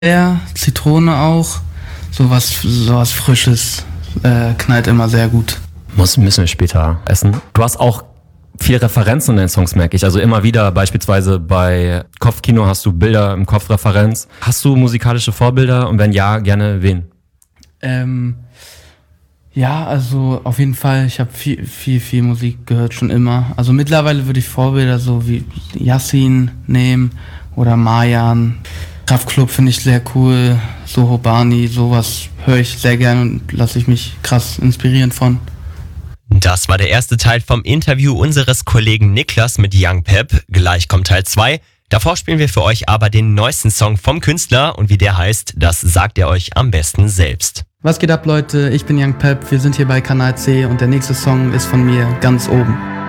Zitrone auch. Sowas Frisches knallt immer sehr gut. Müssen wir später essen. Du hast auch viele Referenzen in deinen Songs, merke ich. Also immer wieder, beispielsweise bei Kopfkino hast du Bilder im Kopf Referenz. Hast du musikalische Vorbilder und wenn ja, gerne wen? Ja, also auf jeden Fall, ich habe viel Musik gehört, schon immer. Also mittlerweile würde ich Vorbilder so wie Yassin nehmen oder Marjan. Kraftklub finde ich sehr cool, Soho Bani, sowas höre ich sehr gerne und lasse ich mich krass inspirieren von. Das war der erste Teil vom Interview unseres Kollegen Niklas mit Young Pep. Gleich kommt Teil 2. Davor spielen wir für euch aber den neuesten Song vom Künstler und wie der heißt, das sagt er euch am besten selbst. Was geht ab, Leute? Ich bin Young Pep, wir sind hier bei Kanal C und der nächste Song ist von mir, Ganz oben.